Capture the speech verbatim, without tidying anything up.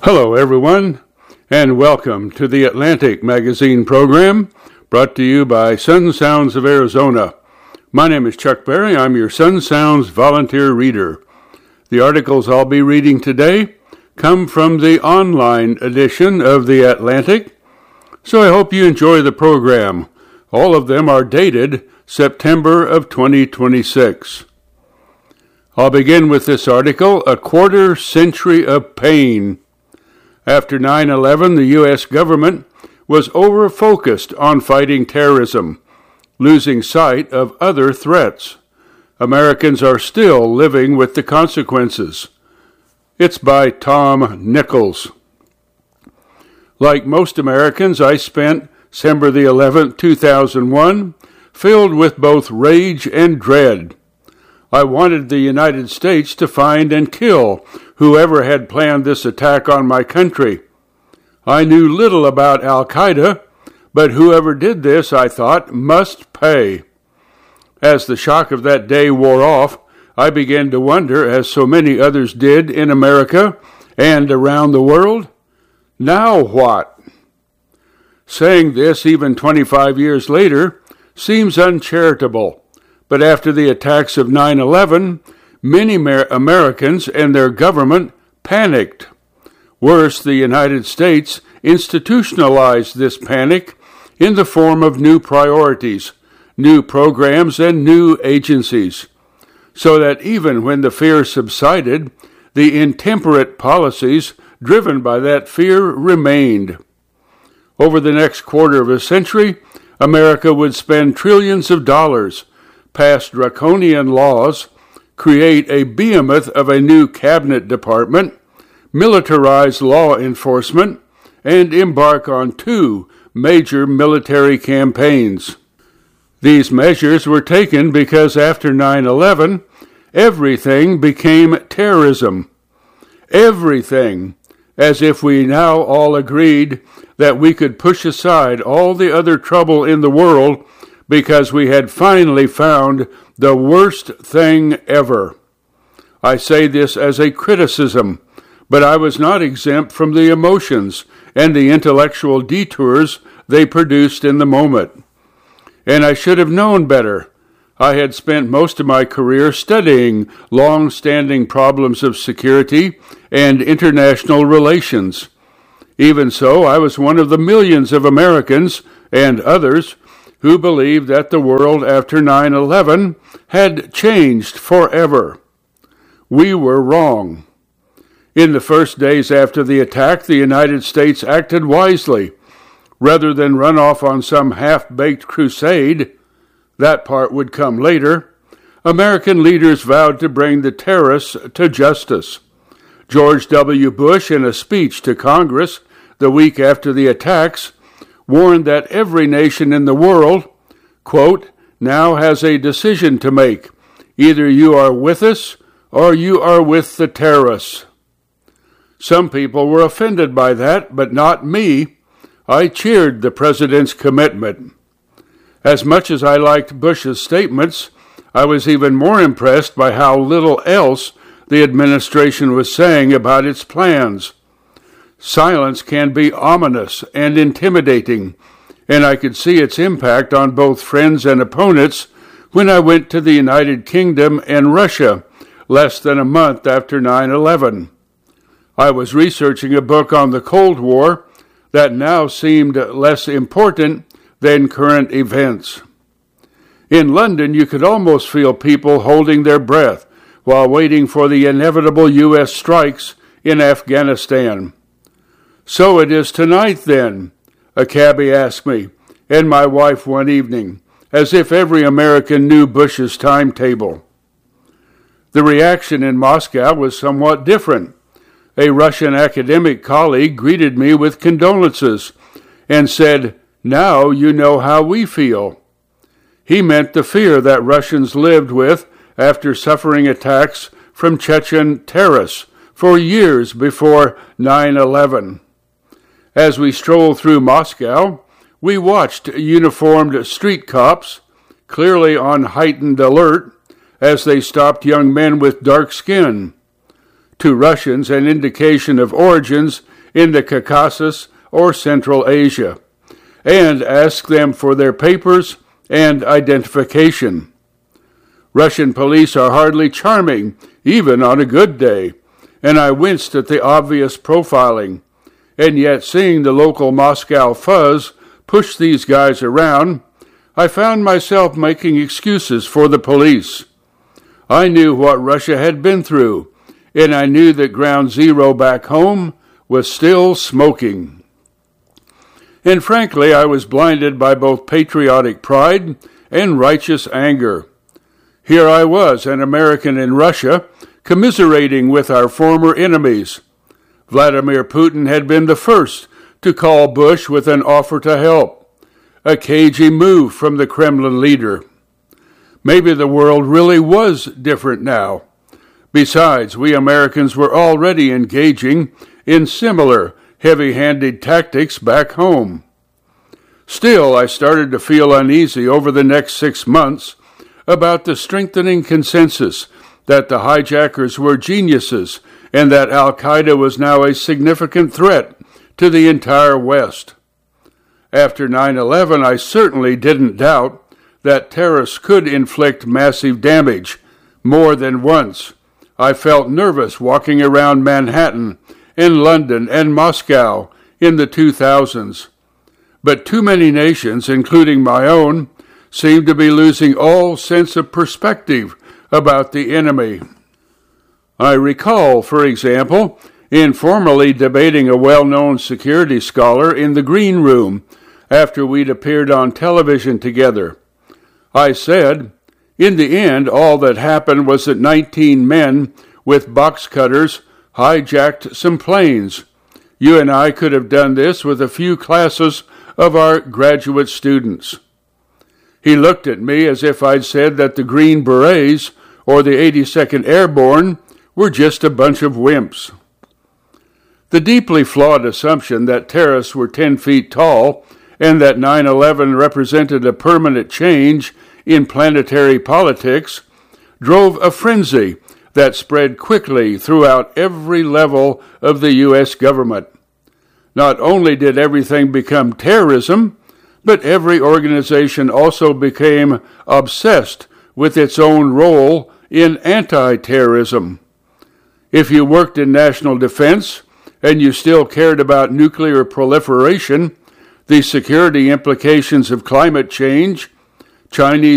Hello, everyone, and welcome to the Atlantic Magazine program, brought to you by Sun Sounds of Arizona. My name is Chuck Berry. I'm your Sun Sounds volunteer reader. The articles I'll be reading today come from the online edition of the Atlantic, so I hope you enjoy the program. All of them are dated September of twenty twenty-six. I'll begin with this article, A Quarter Century of Pain. After nine eleven, the U S government was over-focused on fighting terrorism, losing sight of other threats. Americans are still living with the consequences. It's by Tom Nichols. Like most Americans, I spent December the eleventh, two thousand one, filled with both rage and dread. I wanted the United States to find and kill whoever had planned this attack on my country. I knew little about Al-Qaeda, but whoever did this, I thought, must pay. As the shock of that day wore off, I began to wonder, as so many others did in America and around the world, now what? Saying this even twenty-five years later seems uncharitable. But after the attacks of nine eleven, many Amer- Americans and their government panicked. Worse, the United States institutionalized this panic in the form of new priorities, new programs, and new agencies, so that even when the fear subsided, the intemperate policies driven by that fear remained. Over the next quarter of a century, America would spend trillions of dollars, pass draconian laws, create a behemoth of a new cabinet department, militarize law enforcement, and embark on two major military campaigns. These measures were taken because after nine eleven, everything became terrorism. Everything, as if we now all agreed that we could push aside all the other trouble in the world because we had finally found the worst thing ever. I say this as a criticism, but I was not exempt from the emotions and the intellectual detours they produced in the moment. And I should have known better. I had spent most of my career studying long-standing problems of security and international relations. Even so, I was one of the millions of Americans and others who believed that the world after nine eleven had changed forever. We were wrong. In the first days after the attack, the United States acted wisely. Rather than run off on some half-baked crusade, that part would come later, American leaders vowed to bring the terrorists to justice. George W. Bush, in a speech to Congress the week after the attacks, warned that every nation in the world, quote, now has a decision to make. Either you are with us or you are with the terrorists. Some people were offended by that, but not me. I cheered the president's commitment. As much as I liked Bush's statements, I was even more impressed by how little else the administration was saying about its plans. Silence can be ominous and intimidating, and I could see its impact on both friends and opponents when I went to the United Kingdom and Russia less than a month after nine eleven. I was researching a book on the Cold War that now seemed less important than current events. In London, you could almost feel people holding their breath while waiting for the inevitable U S strikes in Afghanistan. So it is tonight, then, a cabbie asked me, and my wife one evening, as if every American knew Bush's timetable. The reaction in Moscow was somewhat different. A Russian academic colleague greeted me with condolences and said, now you know how we feel. He meant the fear that Russians lived with after suffering attacks from Chechen terrorists for years before nine eleven. As we strolled through Moscow, we watched uniformed street cops, clearly on heightened alert, as they stopped young men with dark skin. To Russians, an indication of origins in the Caucasus or Central Asia, and ask them for their papers and identification. Russian police are hardly charming, even on a good day, and I winced at the obvious profiling. And yet, seeing the local Moscow fuzz push these guys around, I found myself making excuses for the police. I knew what Russia had been through, and I knew that Ground Zero back home was still smoking. And frankly, I was blinded by both patriotic pride and righteous anger. Here I was, an American in Russia, commiserating with our former enemies. Vladimir Putin had been the first to call Bush with an offer to help, a cagey move from the Kremlin leader. Maybe the world really was different now. Besides, we Americans were already engaging in similar heavy-handed tactics back home. Still, I started to feel uneasy over the next six months about the strengthening consensus that the hijackers were geniuses and that Al-Qaeda was now a significant threat to the entire West. After nine eleven, I certainly didn't doubt that terrorists could inflict massive damage more than once. I felt nervous walking around Manhattan and London and Moscow in the two thousands. But too many nations, including my own, seemed to be losing all sense of perspective about the enemy. I recall, for example, informally debating a well-known security scholar in the green room after we'd appeared on television together. I said, in the end, all that happened was that nineteen men with box cutters hijacked some planes. You and I could have done this with a few classes of our graduate students. He looked at me as if I'd said that the Green Berets or the eighty-second Airborne were just a bunch of wimps. The deeply flawed assumption that terrorists were ten feet tall and that nine eleven represented a permanent change in planetary politics drove a frenzy that spread quickly throughout every level of the U S government. Not only did everything become terrorism, but every organization also became obsessed with its own role in anti-terrorism. If you worked in national defense and you still cared about nuclear proliferation, the security implications of climate change, Chinese